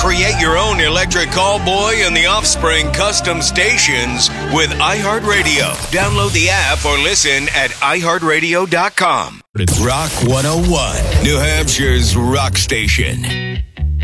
Create your own Electric Callboy and the Offspring custom stations with iHeartRadio. Download the app or listen at iHeartRadio.com. Rock 101, New Hampshire's rock station.